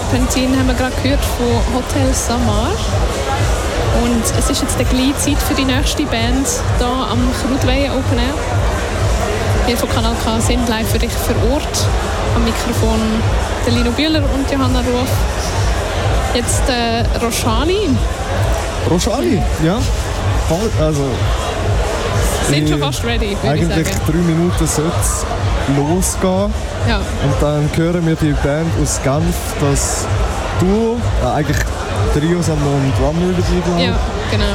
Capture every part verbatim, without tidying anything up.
Serpentin haben wir gerade gehört von Hotel Samar. Und es ist jetzt die gleiche Zeit für die nächste Band hier am Krautweihen Open Air. Wir von Kanal K sind live für dich vor Ort. Am Mikrofon der Lino Bühler und Johanna Ruf. Jetzt äh, Roshani. Roshani, ja. Also, sind schon fast ready, würde ich sagen. Eigentlich drei Minuten sollte es losgehen. Ja. Und dann hören wir die Band aus Genf, das Duo, äh, eigentlich Trio sind noch ein Drummer dabei, glaube ich. Ja, genau.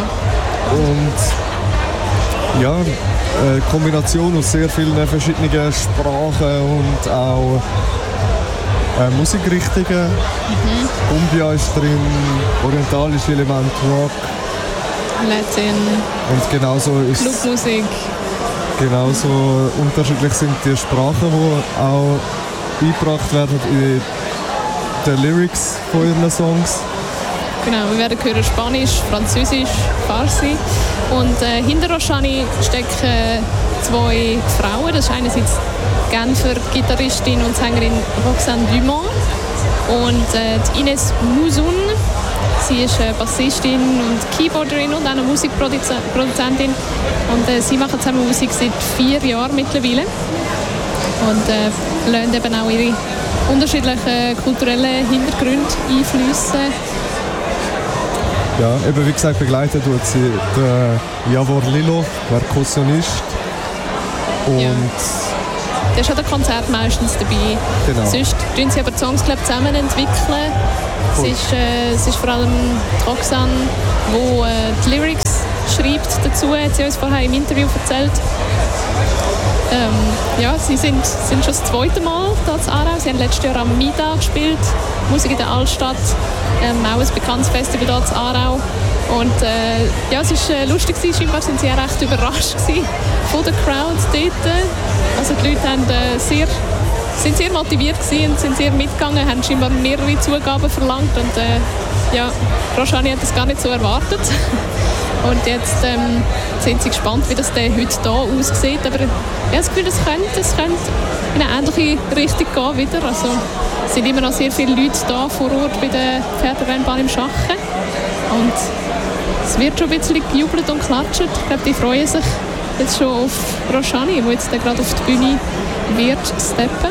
Und ja, eine Kombination aus sehr vielen verschiedenen Sprachen und auch äh, Musikrichtungen. Mhm. Cumbia ist drin, orientalische Elemente, Rock. Latin. Und genauso ist Clubmusik. Genauso unterschiedlich sind die Sprachen, die auch eingebracht werden in den Lyrics von ihren Songs. Genau, wir werden hören Spanisch, Französisch, Farsi. Und äh, hinter Roshani stecken zwei Frauen. Das ist einerseits die Genfer Gitarristin und Sängerin Roxane Dumont und äh, die Ines Mouzoun. Sie ist äh, Bassistin und Keyboarderin und auch eine Musikproduzentin. Und äh, sie machen zusammen Musik seit vier Jahren mittlerweile. Und äh, lernen eben auch ihre unterschiedlichen kulturellen Hintergründe einfließen. Ja, eben wie gesagt, begleitet wird sie der Javor Lilov, Perkussionist. Und ja. Der ist an den Konzert meistens dabei. Genau. Sonst tun sie aber die Songs glaub, zusammen entwickeln. Es ist, äh, es ist vor allem die Roxane, die äh, die Lyrics schreibt dazu, hat sie uns vorher im Interview erzählt. Ähm, ja, sie sind, sind schon das zweite Mal hier in Aarau. Sie haben letztes Jahr am Mida gespielt, Musik in der Altstadt, ähm, auch ein bekanntes Festival hier in Aarau. Und äh, ja, es war äh, lustig, scheinbar sind sie auch recht überrascht gewesen von der Crowd dort. Also die Leute haben, äh, sehr, sind sehr motiviert gewesen und sind sehr mitgegangen, haben scheinbar mehrere Zugaben verlangt. Und äh, ja, Roshani hat das gar nicht so erwartet. Und jetzt ähm, sind sie gespannt, wie das der heute hier aussieht. Aber ja, das Gefühl, es könnte, es könnte in eine ähnliche Richtung gehen wieder. Also, es sind immer noch sehr viele Leute da vor Ort bei der Pferderennbahn im Schachen. Und es wird schon ein bisschen gejubelt und klatscht. Ich glaube, die freuen sich jetzt schon auf Roshani, die jetzt gerade auf die Bühne wird steppen.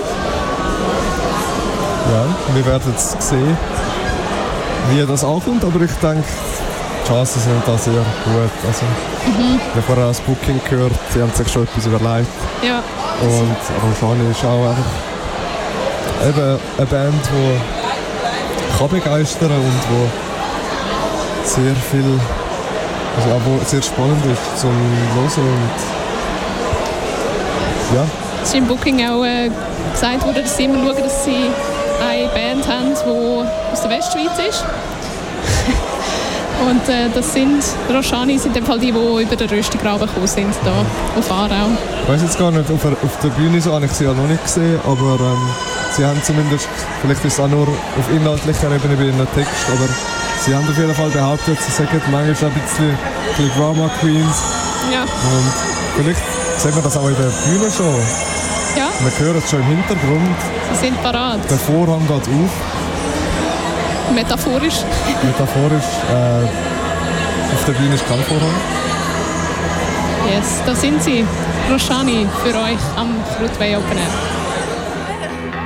Ja, wir werden jetzt sehen, wie das ankommt. Aber ich denke, die Chancen sind da sehr gut. Also, mhm. Wir haben vorher das Booking gehört, sie haben sich schon etwas überlegt. Ja. Und Roshani ist auch einfach eben eine Band, die kann begeistern und wo sehr viel, also auch wo sehr spannend ist zum Hören. Und ja. Es ist im Booking auch äh, gesagt worden, dass sie immer schauen, dass sie eine Band haben, die aus der Westschweiz ist. Und äh, das sind, Roshani sind in dem Fall die, die über den Röstigraben gekommen sind, hier auf Aarau. Ich weiss jetzt gar nicht, auf, auf der Bühne so habe ich sie ja noch nicht gesehen, aber ähm, sie haben zumindest, vielleicht ist es auch nur auf inhaltlicher Ebene bei ihrem Text, aber sie haben auf jeden Fall behauptet, sie sagen manchmal ein bisschen, ein bisschen Drama Queens. Ja. Und vielleicht sehen wir das auch in der Bühne schon. Ja. Wir hören es schon im Hintergrund. Sie sind parat. Der Vorhang geht auf. Metaphorisch. Metaphorisch. Äh, auf der Bühne ist kein Vorhang. Yes, da sind sie. Roshani für euch am Krautweihen Open Air.